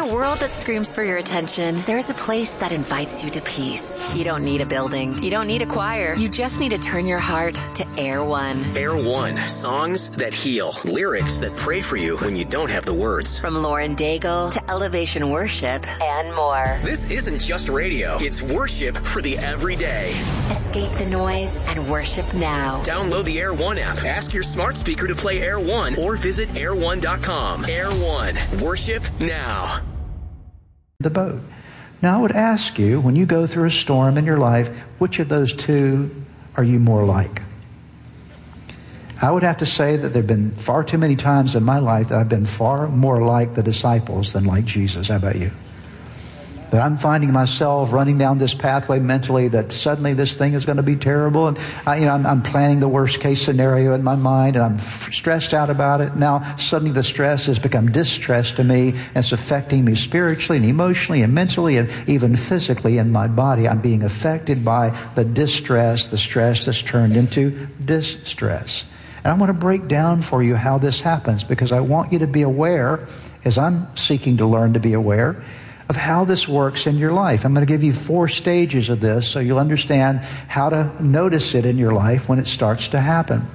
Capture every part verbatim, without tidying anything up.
a world that screams for your attention, there's a place that invites you to peace. You don't need a building. You don't need a choir. You just need to turn your heart to Air One. Air One. Songs that heal. Lyrics that pray for you when you don't have the words. From Lauren Daigle to Elevation Worship and more. This isn't just radio. It's worship for the everyday. Escape the noise and worship now. Download the Air One app. Ask your smart speaker to play Air One or visit air one dot com. Air One. Worship now. The boat. Now I would ask you, when you go through a storm in your life, which of those two are you more like? I would have to say that there have been far too many times in my life that I've been far more like the disciples than like Jesus. How about you? That I'm finding myself running down this pathway mentally that suddenly this thing is going to be terrible. And I, you know, I'm, I'm planning the worst case scenario in my mind, and I'm f- stressed out about it. Now suddenly the stress has become distress to me, and it's affecting me spiritually and emotionally and mentally and even physically in my body. I'm being affected by the distress, the stress that's turned into distress. And I want to break down for you how this happens, because I want you to be aware, as I'm seeking to learn to be aware, of how this works in your life. I'm going to give you four stages of this so you'll understand how to notice it in your life when it starts to happen.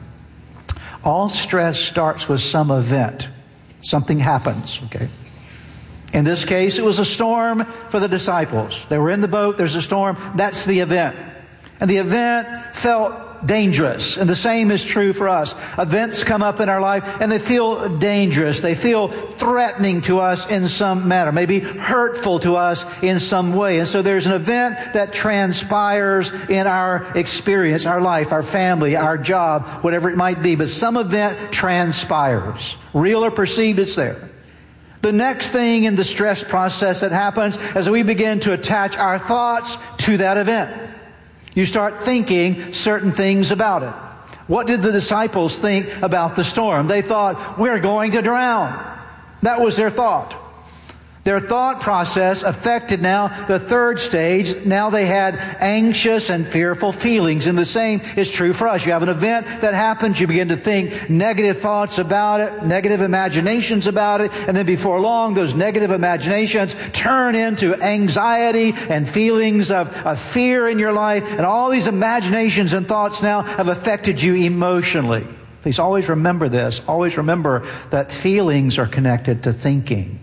All stress starts with some event. Something happens, okay? In this case, it was a storm for the disciples. They were in the boat, there's a storm, that's the event. And the event felt dangerous. And the same is true for us. Events come up in our life and they feel dangerous. They feel threatening to us in some manner, maybe hurtful to us in some way. And so there's an event that transpires in our experience, our life, our family, our job, whatever it might be. But some event transpires. Real or perceived, it's there. The next thing in the stress process that happens is we begin to attach our thoughts to that event. You start thinking certain things about it. What did the disciples think about the storm? They thought, we're going to drown. That was their thought. Their thought process affected now the third stage. Now they had anxious and fearful feelings. And the same is true for us. You have an event that happens. You begin to think negative thoughts about it, negative imaginations about it. And then before long, those negative imaginations turn into anxiety and feelings of, of fear in your life. And all these imaginations and thoughts now have affected you emotionally. Please always remember this. Always remember that feelings are connected to thinking.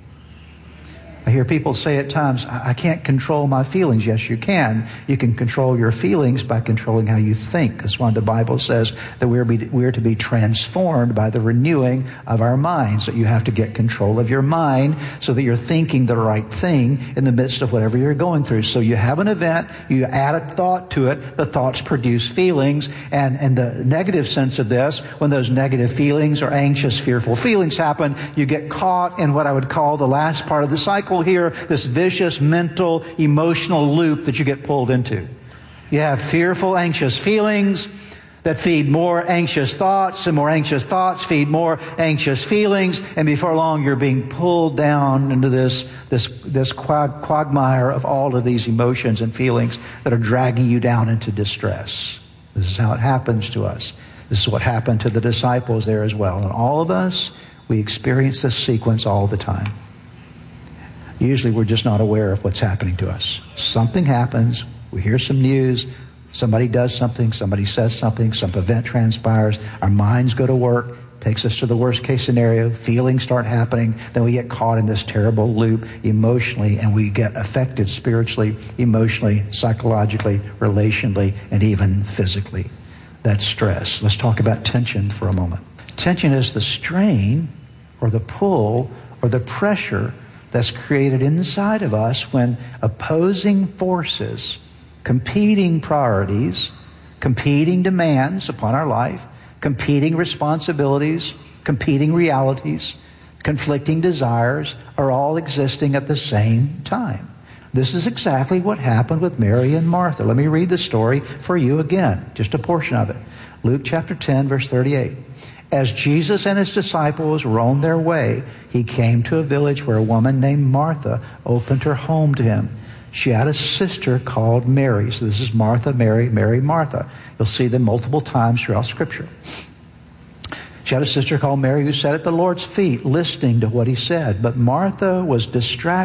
I hear people say at times, I can't control my feelings. Yes, you can. You can control your feelings by controlling how you think. That's why the Bible says that we're, be, we're to be transformed by the renewing of our minds. That you have to get control of your mind so that you're thinking the right thing in the midst of whatever you're going through. So you have an event, you add a thought to it, the thoughts produce feelings, and, and the negative sense of this, when those negative feelings or anxious, fearful feelings happen, you get caught in what I would call the last part of the cycle here, this vicious mental, emotional loop that you get pulled into. You have fearful, anxious feelings that feed more anxious thoughts, and more anxious thoughts feed more anxious feelings, and before long you're being pulled down into this, this, this quag, quagmire of all of these emotions and feelings that are dragging you down into distress. This is how it happens to us. This is what happened to the disciples there as well. And all of us, we experience this sequence all the time. Usually we're just not aware of what's happening to us. Something happens, we hear some news, somebody does something, somebody says something, some event transpires, our minds go to work, takes us to the worst case scenario, feelings start happening, then we get caught in this terrible loop emotionally, and we get affected spiritually, emotionally, psychologically, relationally, and even physically. That's stress. Let's talk about tension for a moment. Tension is the strain or the pull or the pressure that's created inside of us when opposing forces, competing priorities, competing demands upon our life, competing responsibilities, competing realities, conflicting desires are all existing at the same time. This is exactly what happened with Mary and Martha. Let me read the story for you again, just a portion of it. Luke chapter ten, verse thirty-eight. As Jesus and his disciples were on their way, he came to a village where a woman named Martha opened her home to him. She had a sister called Mary. So this is Martha, Mary, Mary, Martha. You'll see them multiple times throughout Scripture. She had a sister called Mary who sat at the Lord's feet listening to what he said. But Martha was distracted